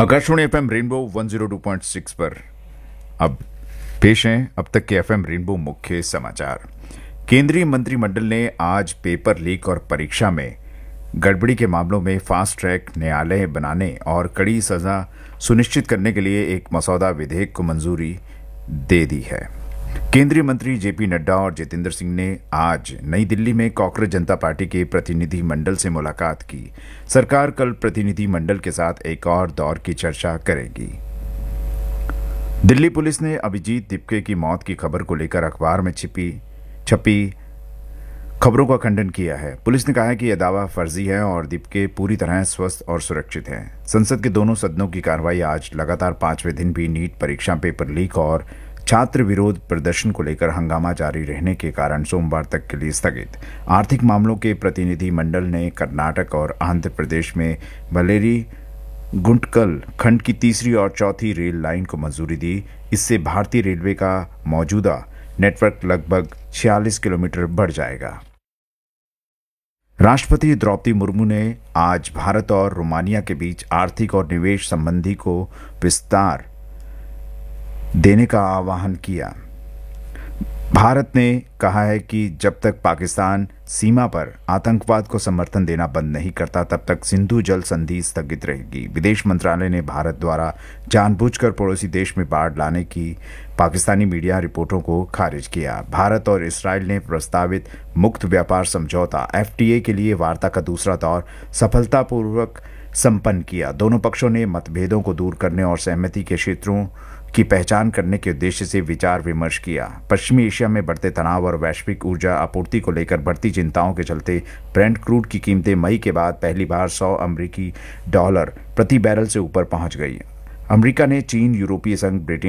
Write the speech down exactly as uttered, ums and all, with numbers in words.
Akashvani FM rainbow one zero two point six पर अब पेश हैं अब तक के एफएम रेनबो मुख्य समाचार। केंद्रीय मंत्रिमंडल ने आज पेपर लीक और परीक्षा में गड़बड़ी के मामलों में फास्ट ट्रैक न्यायालय बनाने और कड़ी सजा सुनिश्चित करने के लिए एक मसौदा विधेयक को मंजूरी दे दी है। केंद्रीय मंत्री जेपी नड्डा और जितेंद्र सिंह ने आज नई दिल्ली में कांग्रेस जनता पार्टी के प्रतिनिधि मंडल से मुलाकात की। सरकार कल प्रतिनिधि मंडल के साथ एक और दौर की चर्चा करेगी। दिल्ली पुलिस ने अभिजीत दिपके की मौत की खबर को लेकर अखबार में छिपी छपी खबरों का खंडन किया है। पुलिस ने कहा है कि यह दावा फर्जी है और दिपके पूरी तरह स्वस्थ और सुरक्षित हैं। संसद के दोनों सदनों की कार्रवाई आज लगातार पांचवें दिन भी नीट परीक्षा पेपर लीक और छात्र विरोध प्रदर्शन को लेकर हंगामा जारी रहने के कारण सोमवार तक के लिए स्थगित। आर्थिक मामलों के प्रतिनिधि मंडल ने कर्नाटक और आंध्र प्रदेश में बल्लेरी गुंटकल खंड की तीसरी और चौथी रेल लाइन को मंजूरी दी। इससे भारतीय रेलवे का मौजूदा नेटवर्क लगभग छियालीस किलोमीटर बढ़ जाएगा। राष्ट्रपति द्रौपदी मुर्मू ने आज भारत और रोमानिया के बीच आर्थिक और निवेश संबंधी को विस्तार देने का आह्वान किया। भारत ने कहा है कि जब तक पाकिस्तान सीमा पर आतंकवाद को समर्थन देना बंद नहीं करता तब तक सिंधु जल संधि स्थगित रहेगी। विदेश मंत्रालय ने भारत द्वारा जानबूझकर पड़ोसी देश में बाढ़ लाने की पाकिस्तानी मीडिया रिपोर्टों को खारिज किया। भारत और इसराइल ने प्रस्तावित मुक्त व्यापार समझौता एफटीए के लिए वार्ता का दूसरा दौर सफलतापूर्वक संपन्न किया। दोनों पक्षों ने मतभेदों को दूर करने और सहमति के क्षेत्रों की पहचान करने के उद्देश्य से विचार विमर्श किया। पश्चिमी एशिया में बढ़ते तनाव और वैश्विक ऊर्जा आपूर्ति को लेकर बढ़ती चिंताओं के चलते ब्रेंट क्रूड की कीमतें मई के बाद पहली बार सौ अमेरिकी डॉलर प्रति बैरल से ऊपर पहुंच गई। अमेरिका ने चीन, यूरोपीय संघ, ब्रिटेन